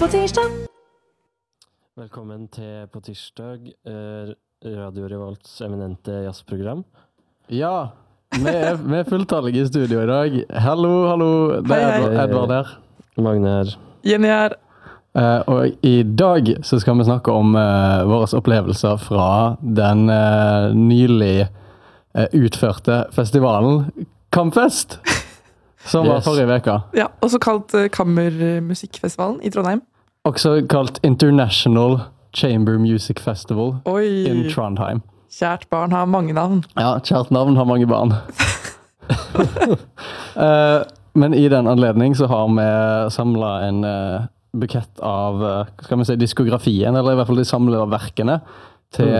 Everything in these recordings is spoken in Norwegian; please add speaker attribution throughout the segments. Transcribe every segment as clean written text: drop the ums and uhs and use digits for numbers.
Speaker 1: på tirsdag.
Speaker 2: Velkommen til På tirsdag, Radio Revolts eminente jazzprogram.
Speaker 3: Ja, vi er fulltallige i studio i dag. Hallo, det er Edvard her.
Speaker 2: Magne her.
Speaker 1: Jenny her.
Speaker 3: Og i dag så skal vi snakke om våre opplevelser fra den nylig utførte festivalen Kampfest, som var forrige veka.
Speaker 1: Ja, også kalt Kammermusikkfestivalen i Trondheim.
Speaker 3: Også kalt International Chamber Music Festival in Trondheim.
Speaker 1: Kjært barn har mange navn.
Speaker 3: Ja, kjært navn har mange barn. Men i den anledning så har vi samlet en bukett av, skal vi si, diskografien, eller i hvert fall de samlede verkene til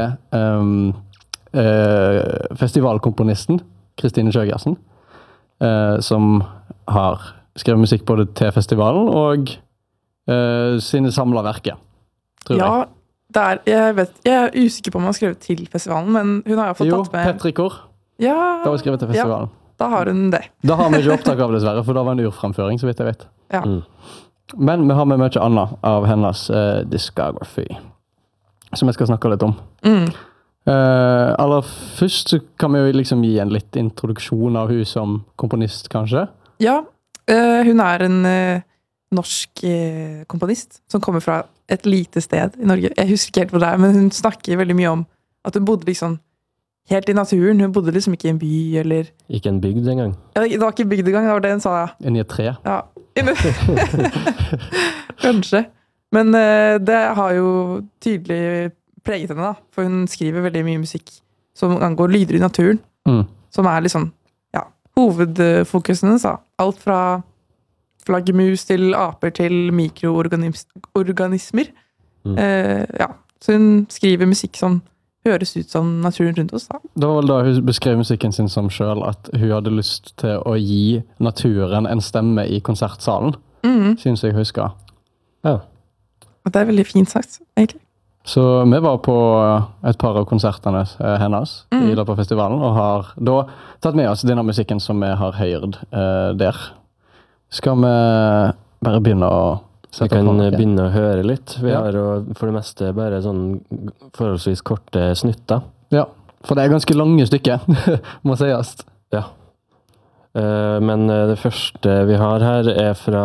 Speaker 3: festivalkomponisten Kristine Sjøgersen, som har skrevet musikk både til festivalen og sine samlede verker, tror jeg. Jeg er usikker på om hun har skrevet til festivalen, men hun har fått tatt med... Jo, Petrikor.
Speaker 1: Ja,
Speaker 3: det var skrevet til festivalen.
Speaker 1: Ja, da har hun det.
Speaker 3: Da har vi ikke opptak av dessverre, for da var en urframføring, så vidt jeg vet.
Speaker 1: Ja.
Speaker 3: Men vi har med mye annet av hennes discography, som jeg skal snakke litt om. Aller først så kan vi jo liksom gi en litt introduksjon av hun som komponist, kanskje. Ja,
Speaker 1: hun er en norsk komponist som kommer fra et lite sted i Norge. Jeg husker ikke helt hvor det er, men hun snakker veldig mye om at hun bodde liksom helt i naturen. Hun bodde liksom ikke i en by, eller...
Speaker 2: Ikke en bygd engang.
Speaker 1: Ja, det var ikke bygd engang, det var det hun sa, ja.
Speaker 3: Inni et tre.
Speaker 1: Ja, kanskje. Men det har jo tydelig preget henne da, for hun skriver veldig mye musikk som angår lyder i naturen, som er liksom, ja, hovedfokusen hennes da. Alt fra flaggermus til aper til mikroorganismer. Ja, så hun skriver musikk som høres ut som naturen rundt oss da.
Speaker 3: Det var vel da hun beskrev musikken sin som selv, at hun hadde lyst til å gi naturen en stemme i konsertsalen, synes jeg husker. Ja.
Speaker 1: Og det er veldig fint sagt, egentlig.
Speaker 3: Så vi var på et par av konsertene hennes i løpet av festivalen, og har da tatt med oss denne musikken som vi har hørt der. Skal vi bare begynne å sette på noe?
Speaker 2: Vi kan begynne å høre litt. Vi har jo for det meste bare sånn forholdsvis korte snutter. Ja,
Speaker 3: for det er ganske lange stykker, må sies.
Speaker 2: Ja. Men det første vi har her er fra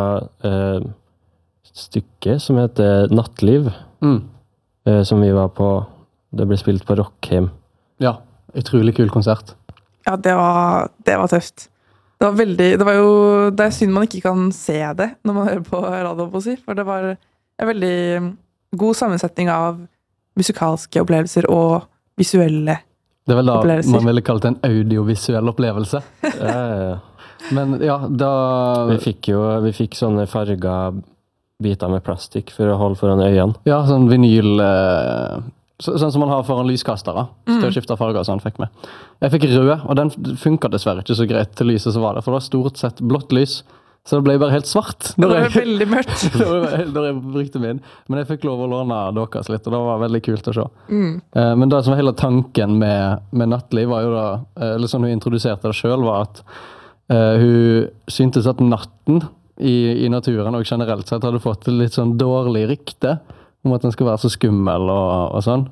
Speaker 2: stykket som heter Nattliv, som vi var på. Det ble spilt på Rockheim.
Speaker 3: Ja, utrolig kul konsert.
Speaker 1: Ja, det var tøft. Det er synd man ikke kan se det når man hører på radio, på å si, for det var en veldig god sammensetning av musikalske opplevelser og visuelle opplevelser.
Speaker 3: Det er vel da man ville kalt en audiovisuell opplevelse.
Speaker 2: Ja.
Speaker 3: Men ja, da...
Speaker 2: Vi fikk sånne farga biter med plastikk for å holde foran øynene.
Speaker 3: Ja, sånn vinyl... Sånn som man har foran lyskastere. Til å skifte farger, sånn fikk vi. Jeg fikk rød, og den funket dessverre ikke så greit til lyset som var det, for det var stort sett blått lys, så det ble bare helt svart.
Speaker 1: Det var veldig mørkt.
Speaker 3: Når jeg brukte min. Men jeg fikk lov å låne deres litt, og det var veldig kult å se. Men det som var hele tanken med Nattliv var jo da, eller sånn hun introduserte det selv, var at hun syntes at natten i naturen, og generelt sett, hadde fått litt sånn dårlig rykte, om at den skal være så skummel og sånn.